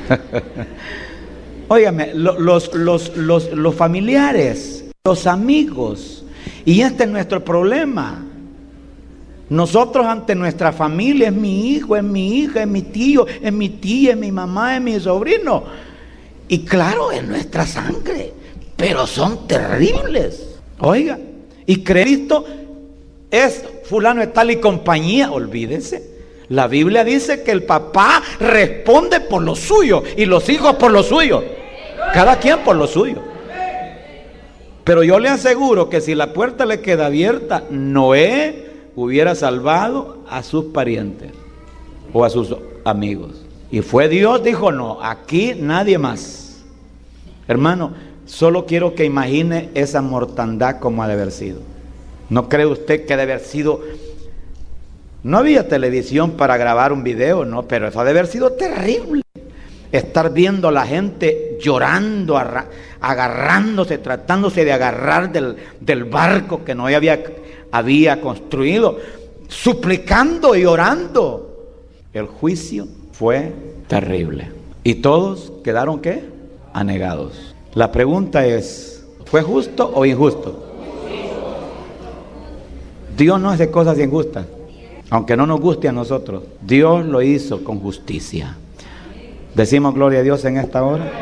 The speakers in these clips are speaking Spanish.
Óigame, los familiares, los amigos, y este es nuestro problema. Nosotros ante nuestra familia, es mi hijo, es mi hija, es mi tío, es mi tía, es mi mamá, es mi sobrino. Y claro, es nuestra sangre, pero son terribles. Oiga, y Cristo es fulano de tal y compañía. Olvídense, la Biblia dice que el papá responde por lo suyo y los hijos por lo suyo, cada quien por lo suyo. Pero yo le aseguro que si la puerta le queda abierta, Noé hubiera salvado a sus parientes o a sus amigos. Y fue Dios, dijo: no, aquí nadie más. Hermano, solo quiero que imagine esa mortandad como ha de haber sido. ¿No cree usted que debe haber sido? No había televisión para grabar un video, no, pero eso ha de haber sido terrible. Estar viendo a la gente llorando, agarrándose, tratándose de agarrar del barco que Noé había construido, suplicando y orando. El juicio fue terrible. Y todos quedaron, ¿qué? Anegados. La pregunta es, ¿fue justo o injusto? Dios no hace cosas injustas, aunque no nos guste a nosotros. Dios lo hizo con justicia. Decimos gloria a Dios en esta hora.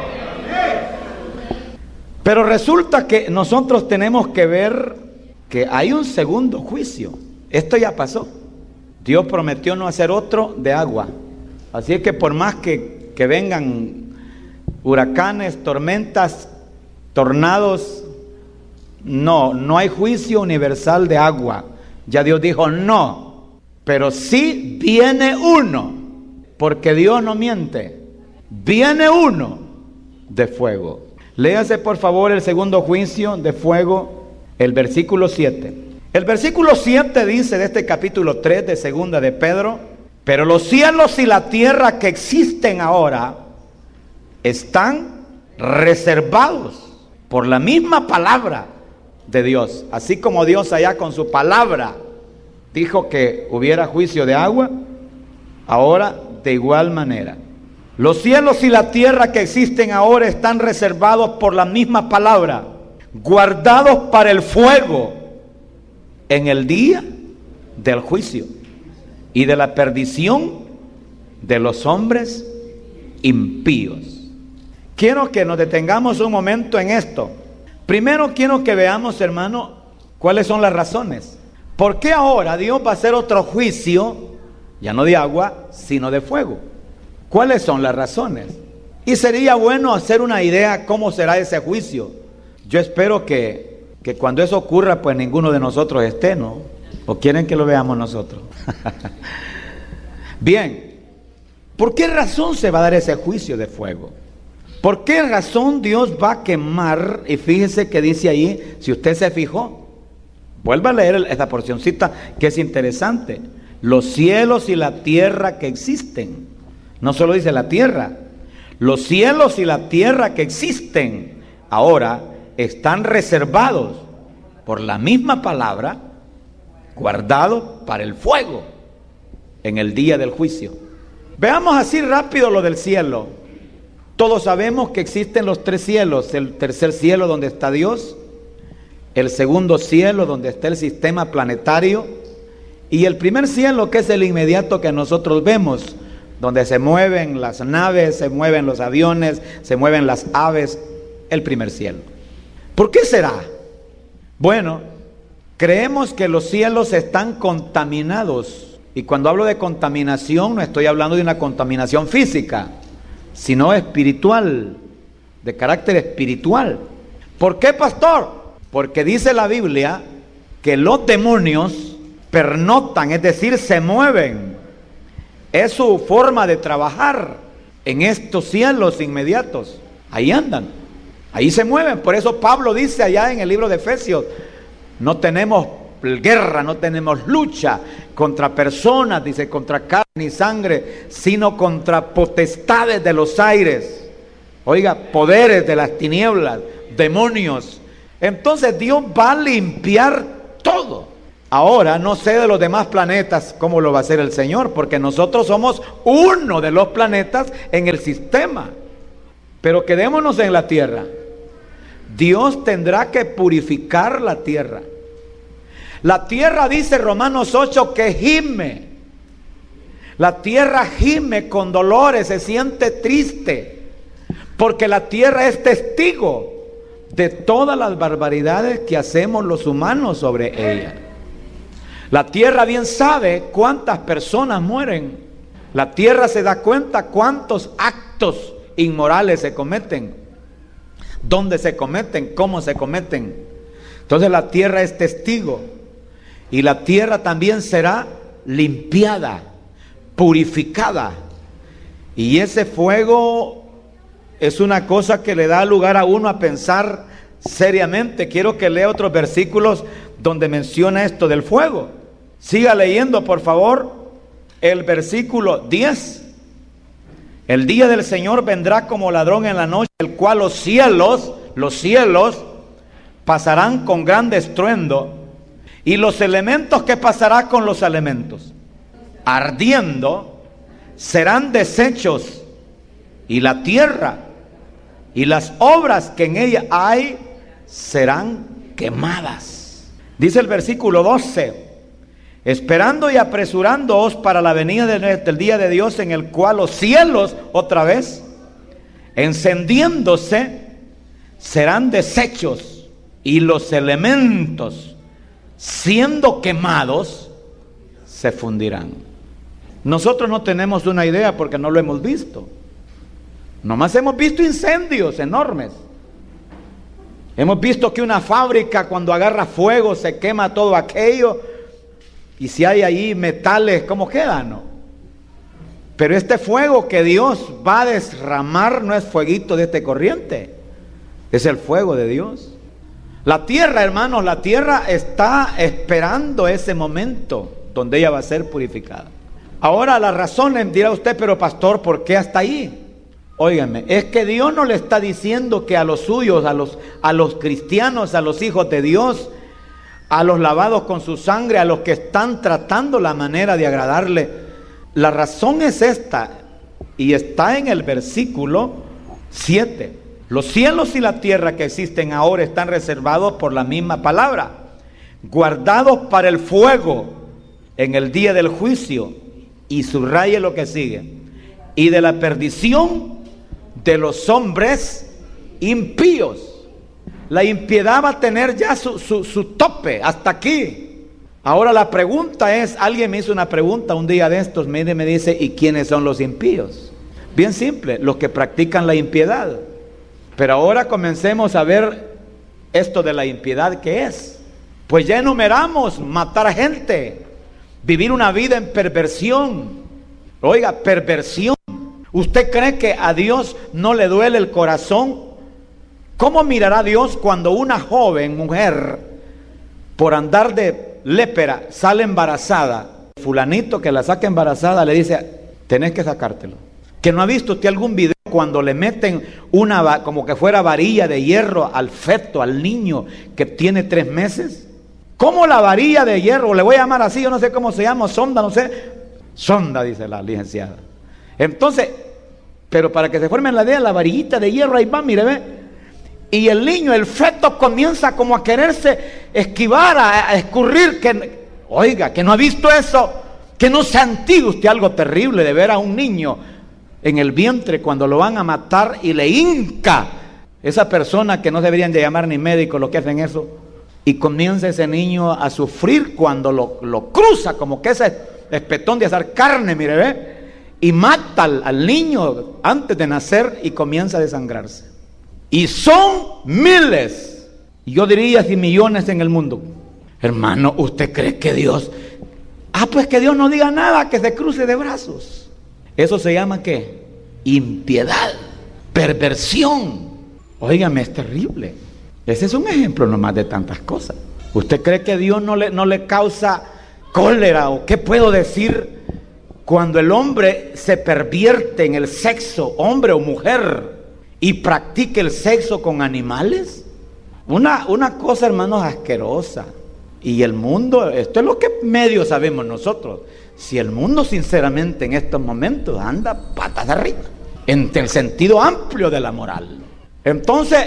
Pero resulta que nosotros tenemos que ver que hay un segundo juicio. Esto ya pasó. Dios prometió no hacer otro de agua. Así es que por más que vengan huracanes, tormentas, tornados, no hay juicio universal de agua. Ya Dios dijo no, pero sí viene uno, porque Dios no miente. Viene uno de fuego. Léase por favor el segundo juicio de fuego, el versículo 7. El versículo 7 dice de este capítulo 3 de segunda de Pedro: pero los cielos y la tierra que existen ahora están reservados por la misma palabra de Dios. Así como Dios allá con su palabra dijo que hubiera juicio de agua, ahora de igual manera. Los cielos y la tierra que existen ahora están reservados por la misma palabra, guardados para el fuego en el día del juicio y de la perdición de los hombres impíos. Quiero que nos detengamos un momento en esto. Primero quiero que veamos, hermano, cuáles son las razones. ¿Por qué ahora Dios va a hacer otro juicio, ya no de agua, sino de fuego? ¿Cuáles son las razones? Y sería bueno hacer una idea cómo será ese juicio. Yo espero que cuando eso ocurra, pues ninguno de nosotros esté, ¿no? ¿O quieren que lo veamos nosotros? Bien, ¿por qué razón se va a dar ese juicio de fuego? ¿Por qué razón Dios va a quemar? Y fíjese que dice ahí, si usted se fijó, vuelva a leer esta porcioncita que es interesante. Los cielos y la tierra que existen. No solo dice la tierra, los cielos y la tierra que existen ahora están reservados por la misma palabra, guardados para el fuego en el día del juicio. Veamos así rápido lo del cielo. Todos sabemos que existen los tres cielos: el tercer cielo donde está Dios, el segundo cielo donde está el sistema planetario, y el primer cielo que es el inmediato que nosotros vemos, donde se mueven las naves, se mueven los aviones, se mueven las aves, el primer cielo. ¿Por qué será? Bueno, creemos que los cielos están contaminados, y cuando hablo de contaminación no estoy hablando de una contaminación física, sino espiritual, de carácter espiritual. ¿Por qué, pastor? Porque dice la Biblia que los demonios pernoctan, es decir, se mueven. Es su forma de trabajar en estos cielos inmediatos. Ahí andan, ahí se mueven. Por eso Pablo dice allá en el libro de Efesios: no tenemos guerra, no tenemos lucha contra personas, dice, contra carne y sangre, sino contra potestades de los aires. Oiga, poderes de las tinieblas, demonios. Entonces Dios va a limpiar todo. Ahora no sé de los demás planetas cómo lo va a hacer el Señor, porque nosotros somos uno de los planetas en el sistema. Pero quedémonos en la tierra. Dios tendrá que purificar la tierra. La tierra, dice Romanos 8, que gime. La tierra gime con dolores, se siente triste, porque la tierra es testigo de todas las barbaridades que hacemos los humanos sobre ella. La tierra bien sabe cuántas personas mueren. La tierra se da cuenta cuántos actos inmorales se cometen, dónde se cometen, cómo se cometen. Entonces la tierra es testigo, y la tierra también será limpiada, purificada. Y ese fuego es una cosa que le da lugar a uno a pensar seriamente. Quiero que lea otros versículos donde menciona esto del fuego. Siga leyendo, por favor, el versículo 10. El día del Señor vendrá como ladrón en la noche, el cual los cielos pasarán con gran estruendo, y los elementos, ¿qué pasará con los elementos? Ardiendo, serán deshechos, y la tierra y las obras que en ella hay serán quemadas. Dice el versículo 12: esperando y apresurándoos para la venida del día de Dios, en el cual los cielos, otra vez, encendiéndose, serán deshechos, y los elementos, siendo quemados, se fundirán. Nosotros no tenemos una idea porque no lo hemos visto. Nomás hemos visto incendios enormes. Hemos visto que una fábrica, cuando agarra fuego, se quema todo aquello. Y si hay ahí metales, ¿cómo queda? No. Pero este fuego que Dios va a derramar no es fueguito de este corriente, es el fuego de Dios. La tierra, hermanos, la tierra está esperando ese momento donde ella va a ser purificada. Ahora la razón, dirá usted, pero pastor, ¿por qué hasta ahí? Óigame, es que Dios no le está diciendo que a los suyos, a los cristianos, a los hijos de Dios, a los lavados con su sangre, a los que están tratando la manera de agradarle. La razón es esta, y está en el versículo 7. Los cielos y la tierra que existen ahora están reservados por la misma palabra, guardados para el fuego en el día del juicio, y subraye lo que sigue, y de la perdición de los hombres impíos. La impiedad va a tener ya su tope, hasta aquí. Ahora la pregunta es, alguien me hizo una pregunta un día de estos, me dice, ¿y quiénes son los impíos? Bien simple, los que practican la impiedad. Pero ahora comencemos a ver esto de la impiedad, ¿qué es? Pues ya enumeramos: matar a gente, vivir una vida en perversión. Oiga, perversión. ¿Usted cree que a Dios no le duele el corazón? ¿Cómo mirará Dios cuando una joven mujer, por andar de lépera, sale embarazada? Fulanito que la saca embarazada le dice, tenés que sacártelo. ¿Que no ha visto usted algún video cuando le meten una, como que fuera varilla de hierro al feto, al niño que tiene 3 meses? ¿Cómo la varilla de hierro? Le voy a llamar así, yo no sé cómo se llama, sonda, no sé. Sonda, dice la licenciada. Entonces, pero para que se formen la idea, la varillita de hierro ahí va, mire, ve. Y el niño, el feto, comienza como a quererse esquivar, a escurrir. Oiga, que no ha visto eso, que no se antiguo usted algo terrible de ver a un niño en el vientre cuando lo van a matar y le hinca esa persona que no deberían de llamar ni médicos los que hacen eso, y comienza ese niño a sufrir cuando lo cruza, como que ese espetón de hacer carne, mire, ve, y mata al niño antes de nacer y comienza a desangrarse. Y son miles, yo diría si millones en el mundo. Hermano, ¿usted cree que Dios? Pues que Dios no diga nada, que se cruce de brazos. Eso se llama ¿qué? Impiedad, perversión. Óigame, es terrible. Ese es un ejemplo nomás de tantas cosas. ¿Usted cree que Dios no le causa cólera, o qué puedo decir, cuando el hombre se pervierte en el sexo, hombre o mujer, y practica el sexo con animales? Una cosa, hermanos, asquerosa. Y el mundo, esto es lo que medio sabemos nosotros. Si el mundo sinceramente en estos momentos anda patas arriba, en el sentido amplio de la moral. Entonces,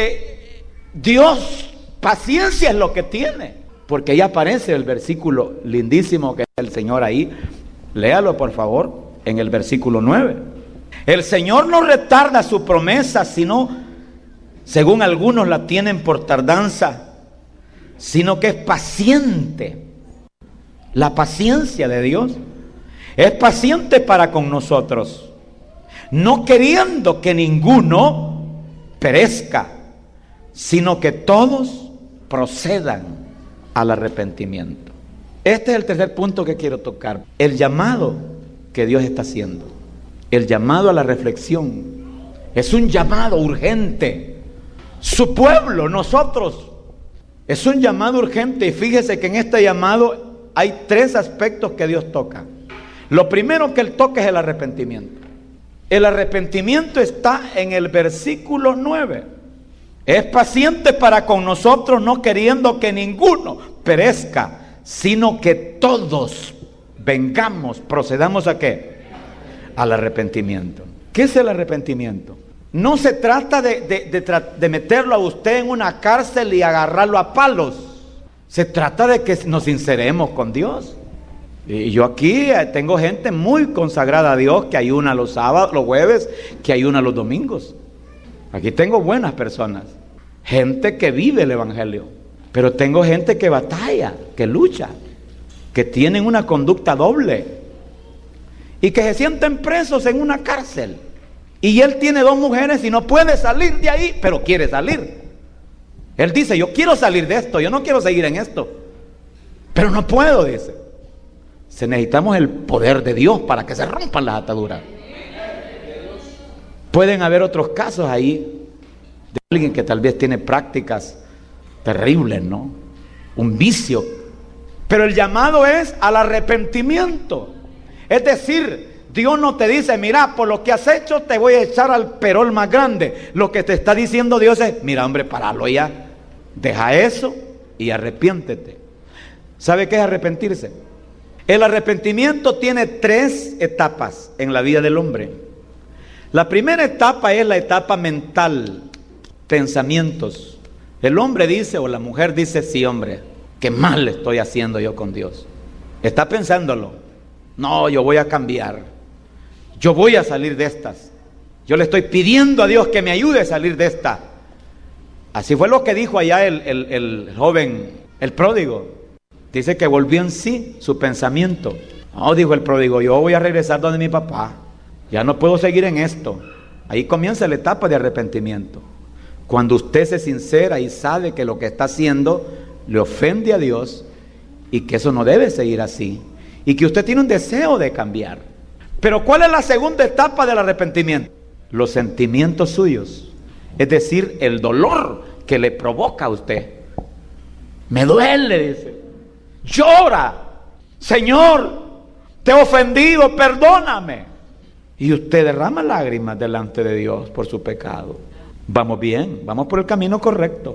Dios, paciencia es lo que tiene. Porque ahí aparece el versículo lindísimo que es el Señor ahí. Léalo por favor, en el versículo 9. El Señor no retarda su promesa, sino, según algunos la tienen por tardanza, sino que es paciente. La paciencia de Dios es paciente para con nosotros, no queriendo que ninguno perezca, sino que todos procedan al arrepentimiento. Este es el tercer punto que quiero tocar, el llamado que Dios está haciendo, el llamado a la reflexión. Es un llamado urgente. Su pueblo, nosotros, es un llamado urgente. Y fíjese que en este llamado hay tres aspectos que Dios toca. Lo primero que Él toca es el arrepentimiento. El arrepentimiento está en el versículo 9. Es paciente para con nosotros, no queriendo que ninguno perezca, sino que todos vengamos, procedamos ¿a qué? Al arrepentimiento. ¿Qué es el arrepentimiento? No se trata de meterlo a usted en una cárcel y agarrarlo a palos. Se trata de que nos sinceremos con Dios. Y yo aquí tengo gente muy consagrada a Dios, que ayuna los sábados, los jueves, que ayuna los domingos. Aquí tengo buenas personas, gente que vive el evangelio. Pero tengo gente que batalla, que lucha, que tienen una conducta doble y que se sienten presos en una cárcel. Y él tiene 2 mujeres y no puede salir de ahí, pero quiere salir. Él dice, yo quiero salir de esto, yo no quiero seguir en esto, pero no puedo, dice. Necesitamos el poder de Dios para que se rompan las ataduras. Pueden haber otros casos ahí de alguien que tal vez tiene prácticas terribles, ¿no? Un vicio. Pero el llamado es al arrepentimiento. Es decir, Dios no te dice, mira, por lo que has hecho te voy a echar al perol más grande. Lo que te está diciendo Dios es, mira hombre, páralo ya, deja eso y arrepiéntete. ¿Sabe qué es arrepentirse? El arrepentimiento tiene 3 etapas en la vida del hombre. La primera etapa es la etapa mental, pensamientos. El hombre dice o la mujer dice, sí hombre, qué mal estoy haciendo yo con Dios. Está pensándolo. No, yo voy a cambiar. Yo voy a salir de estas. Yo le estoy pidiendo a Dios que me ayude a salir de esta. Así fue lo que dijo allá el joven, el pródigo. Dice que volvió en sí su pensamiento. No, dijo el pródigo, yo voy a regresar donde mi papá. Ya no puedo seguir en esto. Ahí comienza la etapa de arrepentimiento. Cuando usted se sincera y sabe que lo que está haciendo le ofende a Dios y que eso no debe seguir así. Y que usted tiene un deseo de cambiar. Pero ¿cuál es la segunda etapa del arrepentimiento? Los sentimientos suyos. Es decir, el dolor que le provoca a usted. Me duele, dice. Llora. Señor, te he ofendido, perdóname. Y usted derrama lágrimas delante de Dios por su pecado. Vamos bien, vamos por el camino correcto.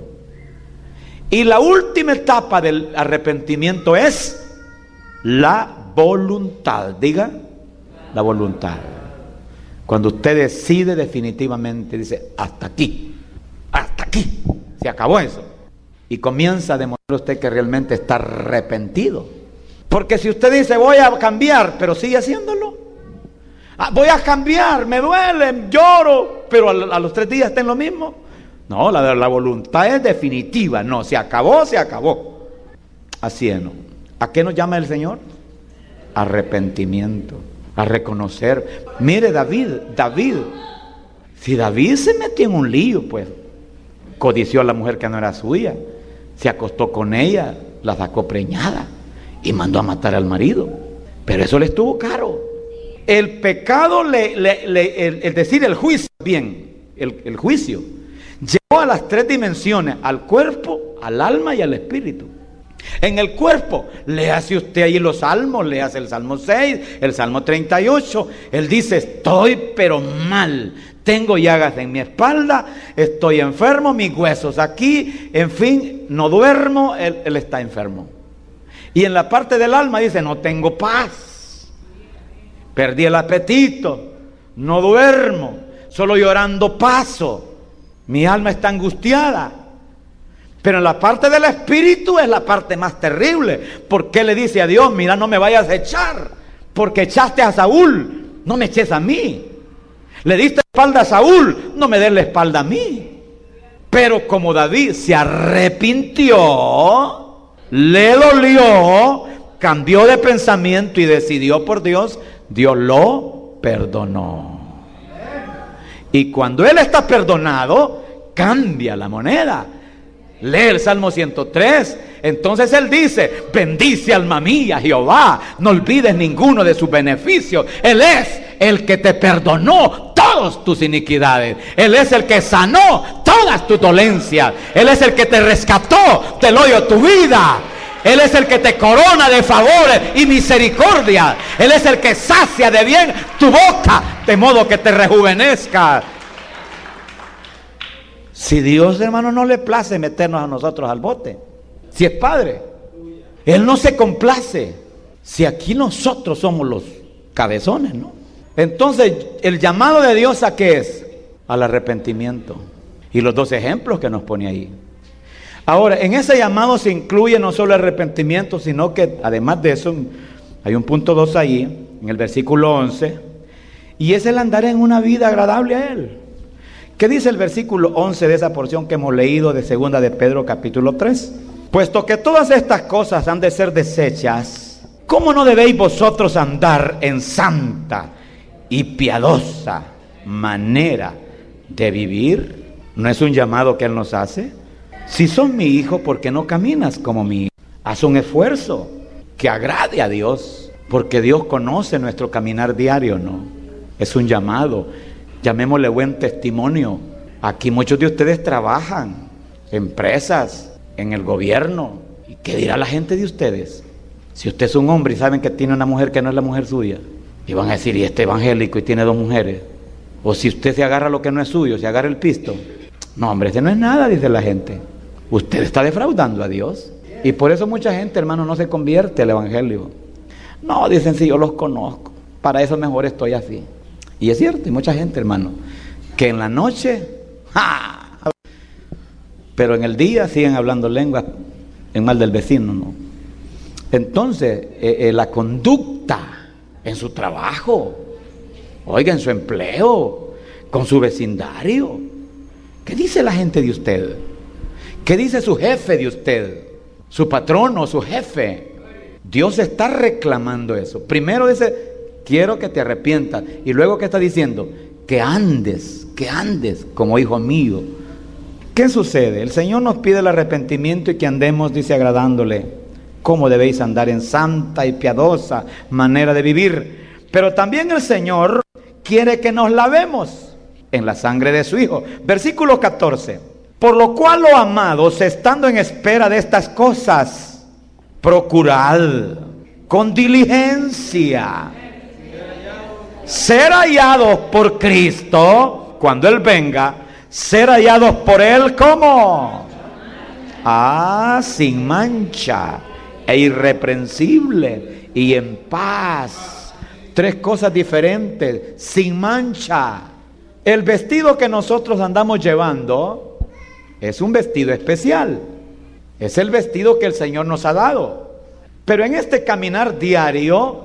Y la última etapa del arrepentimiento es la voluntad. Diga, la voluntad. Cuando usted decide definitivamente, dice, hasta aquí, se acabó eso. Y comienza a demostrar usted que realmente está arrepentido. Porque si usted dice, voy a cambiar, pero sigue haciéndolo. Voy a cambiar, me duele, lloro, pero a los 3 días está en lo mismo. No, la voluntad es definitiva. No, se acabó, se acabó. Así es, ¿no? ¿A qué nos llama el Señor? Arrepentimiento, a reconocer. Mire David, si David se metió en un lío, pues, codició a la mujer que no era suya, se acostó con ella, la sacó preñada y mandó a matar al marido. Pero eso le estuvo caro. El pecado, es decir, el juicio, bien, el juicio, llegó a las 3 dimensiones, al cuerpo, al alma y al espíritu. En el cuerpo, léase usted ahí los salmos, léase el Salmo 6, el Salmo 38, él dice, estoy pero mal, tengo llagas en mi espalda, estoy enfermo, mis huesos aquí, en fin, no duermo, él está enfermo. Y en la parte del alma dice, no tengo paz, perdí el apetito, no duermo, solo llorando paso, mi alma está angustiada. Pero en la parte del espíritu es la parte más terrible, porque le dice a Dios, mira, no me vayas a echar, porque echaste a Saúl, no me eches a mí. Le diste la espalda a Saúl, no me des la espalda a mí. Pero como David se arrepintió, le dolió, cambió de pensamiento y decidió por Dios, Dios lo perdonó. Y cuando él está perdonado, cambia la moneda. Lee el Salmo 103. Entonces él dice, bendice alma mía Jehová, no olvides ninguno de sus beneficios. Él es el que te perdonó todas tus iniquidades. Él es el que sanó todas tus dolencias. Él es el que te rescató del hoyo de tu vida. Él es el que te corona de favores y misericordia. Él es el que sacia de bien tu boca, de modo que te rejuvenezca. Si Dios, hermano, no le place meternos a nosotros al bote, si es Padre, Él no se complace. Si aquí nosotros somos los cabezones, ¿no? Entonces, el llamado de Dios, ¿a qué es? Al arrepentimiento. Y los dos ejemplos que nos pone ahí. Ahora, en ese llamado se incluye no solo el arrepentimiento, sino que además de eso, hay un punto 2 ahí, en el versículo 11, y es el andar en una vida agradable a Él. ¿Qué dice el versículo 11 de esa porción que hemos leído de 2 de Pedro capítulo 3? Puesto que todas estas cosas han de ser deshechas, ¿cómo no debéis vosotros andar en santa y piadosa manera de vivir? ¿No es un llamado que Él nos hace? Si sos mi hijo, ¿por qué no caminas como mi hijo? Haz un esfuerzo que agrade a Dios, porque Dios conoce nuestro caminar diario, ¿no? Es un llamado. Llamémosle buen testimonio. Aquí muchos de ustedes trabajan, empresas, en el gobierno. ¿Y qué dirá la gente de ustedes? Si usted es un hombre y saben que tiene una mujer que no es la mujer suya, y van a decir, y este evangélico y tiene 2 mujeres. O si usted se agarra lo que no es suyo, se agarra el pisto. No, hombre, ese no es nada, dice la gente. Usted está defraudando a Dios. Y por eso mucha gente, hermano, no se convierte al evangelio. No, dicen, sí, yo los conozco, para eso mejor estoy así. Y es cierto, y mucha gente, hermano, que en la noche, ¡ja!, pero en el día siguen hablando lenguas en mal del vecino, ¿no? Entonces, la conducta en su trabajo, oiga, en su empleo, con su vecindario, ¿qué dice la gente de usted? ¿Qué dice su jefe de usted? Su patrón o su jefe. Dios está reclamando eso. Primero dice, quiero que te arrepientas. Y luego, ¿qué está diciendo? Que andes como hijo mío. ¿Qué sucede? El Señor nos pide el arrepentimiento y que andemos, dice, agradándole. ¿Cómo debéis andar en santa y piadosa manera de vivir? Pero también el Señor quiere que nos lavemos en la sangre de su Hijo. Versículo 14. Por lo cual, oh amados, estando en espera de estas cosas, procurad con diligencia ser hallados por Cristo, cuando Él venga, ser hallados por Él, ¿cómo? Sin mancha e irreprensible y en paz. 3 cosas diferentes, sin mancha. El vestido que nosotros andamos llevando es un vestido especial. Es el vestido que el Señor nos ha dado. Pero en este caminar diario,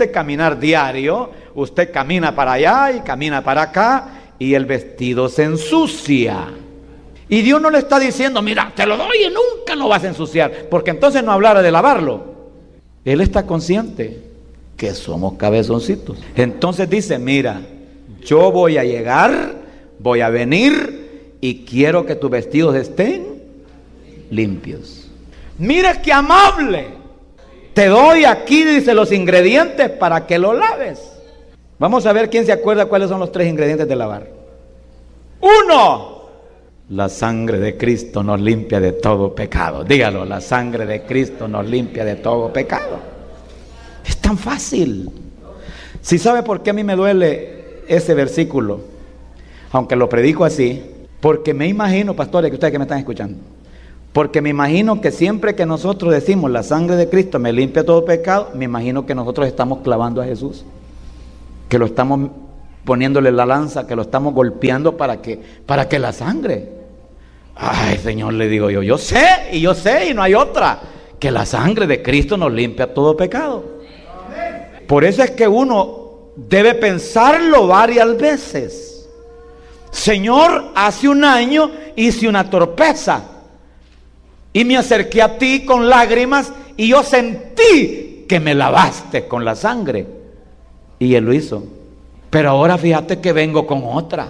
usted camina para allá y camina para acá y el vestido se ensucia. Y Dios no le está diciendo, mira, te lo doy y nunca lo vas a ensuciar, porque entonces no hablara de lavarlo. Él está consciente que somos cabezoncitos. Entonces dice, mira, yo voy a llegar, voy a venir y quiero que tus vestidos estén limpios. Mira qué amable. Te doy aquí, dice, los ingredientes para que lo laves. Vamos a ver quién se acuerda cuáles son los 3 ingredientes de lavar. 1. La sangre de Cristo nos limpia de todo pecado. Dígalo, la sangre de Cristo nos limpia de todo pecado. Es tan fácil. Si sabe por qué a mí me duele ese versículo. aunque lo predico así, porque me imagino, pastores, que ustedes que me están escuchando, porque me imagino que siempre que nosotros decimos la sangre de Cristo me limpia todo pecado, me imagino que nosotros estamos clavando a Jesús, que lo estamos poniéndole la lanza, que lo estamos golpeando para que la sangre. Ay, Señor, le digo yo sé y no hay otra, que la sangre de Cristo nos limpia todo pecado. Por eso es que uno debe pensarlo varias veces. Señor, hace un año hice una torpeza y me acerqué a ti con lágrimas y yo sentí que me lavaste con la sangre. Y Él lo hizo. Pero ahora fíjate que vengo con otra.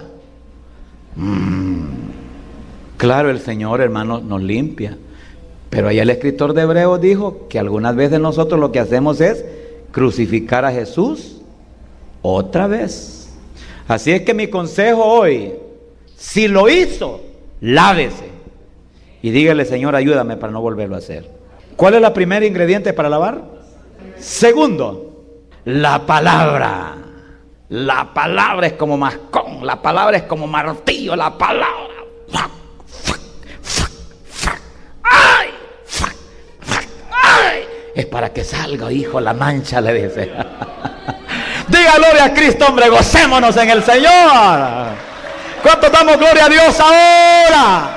Claro, el Señor, hermano, nos limpia. Pero allá el escritor de Hebreos dijo que algunas veces nosotros lo que hacemos es crucificar a Jesús otra vez. Así es que mi consejo hoy, si lo hizo, lávese. Y dígale, Señor, ayúdame para no volverlo a hacer. ¿Cuál es la primera ingrediente para lavar? Segundo, la palabra. La palabra es como mascón, la palabra es como martillo, la palabra. ¡Ay! ¡Ay! Es para que salga, hijo, la mancha, le dice. Diga gloria a Cristo, hombre, gocémonos en el Señor. ¿Cuánto damos gloria a Dios ahora?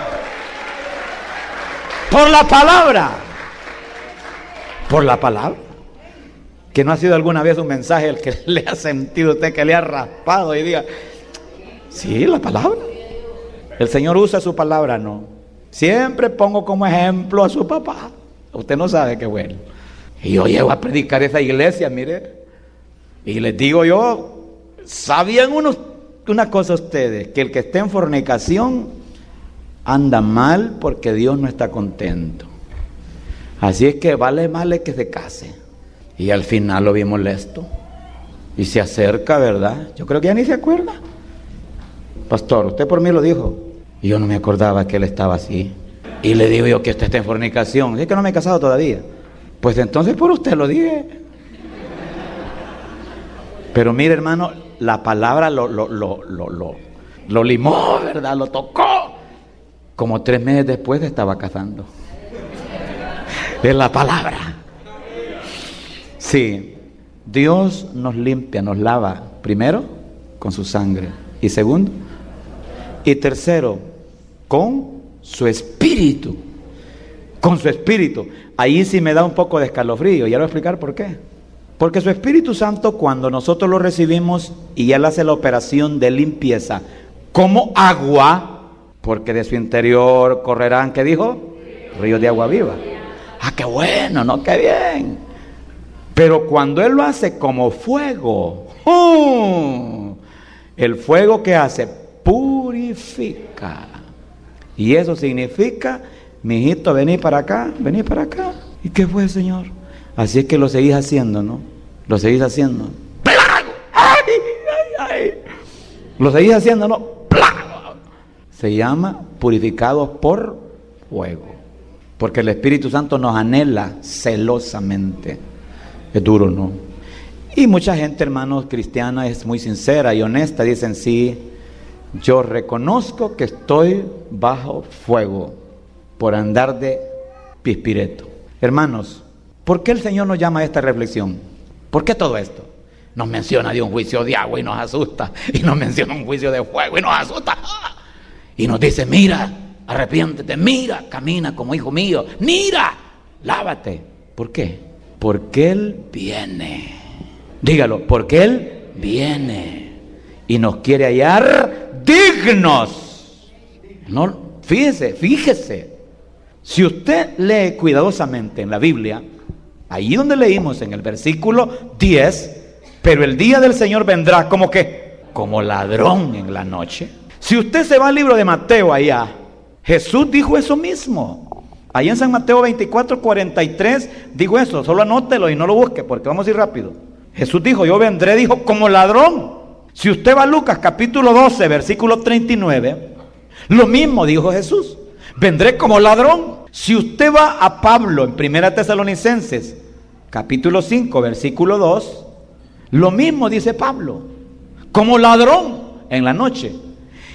Por la palabra. Por la palabra. Que no ha sido alguna vez un mensaje el que le ha sentido usted, que le ha raspado y diga, sí, la palabra. El Señor usa su palabra, no. Siempre pongo como ejemplo a su papá. Usted no sabe qué bueno. Y yo llego a predicar esa iglesia, mire. Y les digo yo, ¿sabían una cosa ustedes? Que el que esté en fornicación anda mal porque Dios no está contento. Así es que vale más que se case. Y al final lo vi molesto. Y se acerca, ¿verdad? Yo creo que ya ni se acuerda. Pastor, usted por mí lo dijo. Y yo no me acordaba que él estaba así. Y le digo yo que usted está en fornicación. Es que no me he casado todavía. Pues entonces por usted lo dije. Pero mire, hermano, la palabra lo limó, ¿verdad? Lo tocó. Como 3 meses después estaba casando. Es la palabra. Sí, Dios nos limpia, nos lava. Primero, con su sangre. Y segundo, y tercero, con su espíritu. Con su espíritu. Ahí sí me da un poco de escalofrío. Y ya lo voy a explicar por qué. Porque su Espíritu Santo, cuando nosotros lo recibimos y Él hace la operación de limpieza como agua, porque de su interior correrán, ¿qué dijo? Ríos de agua viva. Ah, qué bueno, ¿no? Qué bien. Pero cuando Él lo hace como fuego, el fuego que hace purifica. Y eso significa, mijito, vení para acá, vení para acá. ¿Y qué fue, Señor? Así es que lo seguís haciendo, ¿no? Lo seguís haciendo. ¡Plago! ¡Ay, ay, ay! Lo seguís haciendo, ¿no? ¡Plago! Se llama purificados por fuego. Porque el Espíritu Santo nos anhela celosamente. Es duro, ¿no? Y mucha gente, hermanos, cristiana es muy sincera y honesta. Dicen, sí, yo reconozco que estoy bajo fuego por andar de pispireto. Hermanos, ¿por qué el Señor nos llama a esta reflexión? ¿Por qué todo esto? Nos menciona de un juicio de agua y nos asusta. Y nos menciona un juicio de fuego y nos asusta. Y nos dice, mira, arrepiéntete, mira, camina como hijo mío. Mira, lávate. ¿Por qué? Porque Él viene. Dígalo, porque Él viene. Y nos quiere hallar dignos. No, fíjese. Si usted lee cuidadosamente en la Biblia, ahí donde leímos en el versículo 10, pero el día del Señor vendrá como que, como ladrón en la noche. Si usted se va al libro de Mateo allá, Jesús dijo eso mismo. Allá en San Mateo 24:43 dijo eso, solo anótelo y no lo busque porque vamos a ir rápido. Jesús dijo, yo vendré, dijo, como ladrón. Si usted va a Lucas capítulo 12, versículo 39, lo mismo dijo Jesús. Vendré como ladrón. Si usted va a Pablo en 1 Tesalonicenses, capítulo 5, versículo 2, lo mismo dice Pablo, como ladrón en la noche.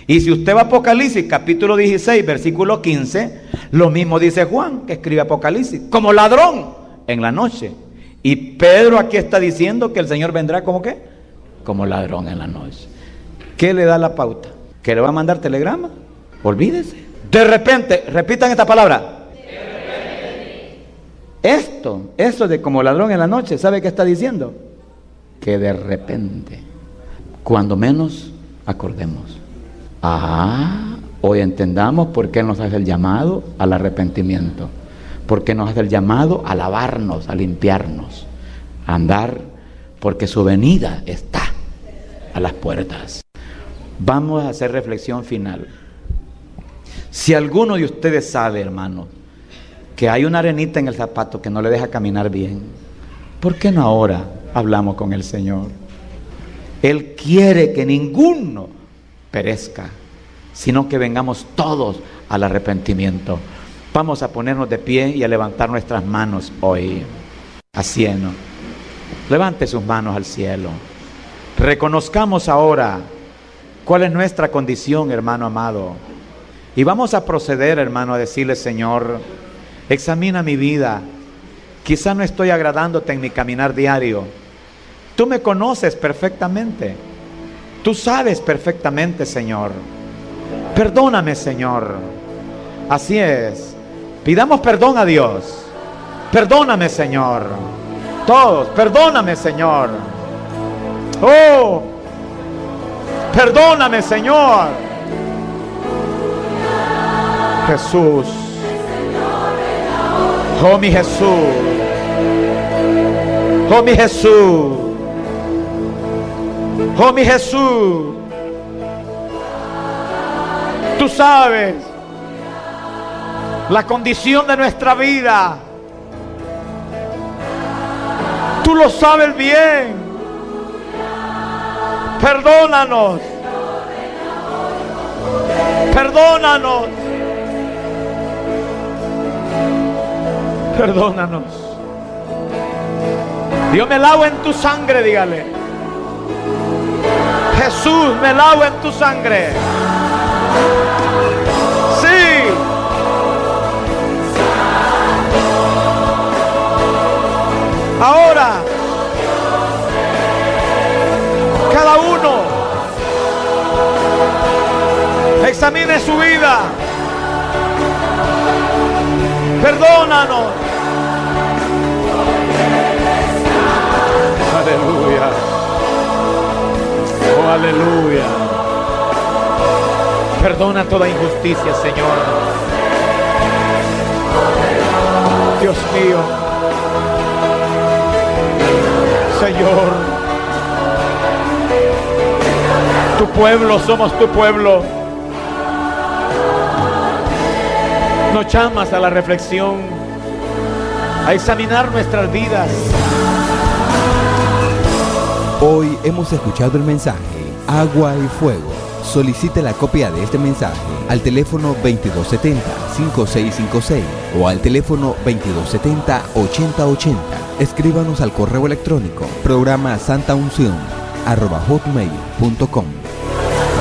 Y si usted va a Apocalipsis, capítulo 16, versículo 15, lo mismo dice Juan, que escribe Apocalipsis, como ladrón en la noche. Y Pedro aquí está diciendo que el Señor vendrá como ¿qué? Como ladrón en la noche. ¿Qué le da la pauta? ¿Que le va a mandar telegrama? Olvídese. De repente, repitan esta palabra. Eso de como ladrón en la noche, ¿sabe qué está diciendo? Que de repente, cuando menos acordemos. Hoy entendamos por qué nos hace el llamado al arrepentimiento, por qué nos hace el llamado a lavarnos, a limpiarnos, a andar, porque su venida está a las puertas. Vamos a hacer reflexión final. Si alguno de ustedes sabe, hermano, que hay una arenita en el zapato que no le deja caminar bien, ¿por qué no ahora hablamos con el Señor? Él quiere que ninguno perezca, sino que vengamos todos al arrepentimiento. Vamos a ponernos de pie y a levantar nuestras manos hoy. Así es, ¿no? Levante sus manos al cielo. Reconozcamos ahora cuál es nuestra condición, hermano amado. Y vamos a proceder, hermano, a decirle: Señor, examina mi vida. Quizá no estoy agradándote en mi caminar diario. Tú me conoces perfectamente. Tú sabes perfectamente, Señor. Perdóname, Señor. Así es. Pidamos perdón a Dios. Perdóname, Señor. Todos, perdóname, Señor. Oh, perdóname, Señor. Jesús. Oh, mi Jesús. Oh, mi Jesús. Oh, mi Jesús. Tú sabes la condición de nuestra vida. Tú lo sabes bien. Perdónanos. Perdónanos. Perdónanos. Dios, me lavo en tu sangre, dígale. Jesús, me lavo en tu sangre. Sí. Ahora, cada uno examine su vida. Perdónanos. Aleluya. Oh, aleluya. Perdona toda injusticia, Señor. Dios mío. Señor. Tu pueblo, somos tu pueblo. Nos llamas a la reflexión, a examinar nuestras vidas. Hoy hemos escuchado el mensaje Agua y Fuego. Solicite la copia de este mensaje al teléfono 2270-5656 o al teléfono 2270-8080. Escríbanos al correo electrónico programa santaunción@hotmail.com.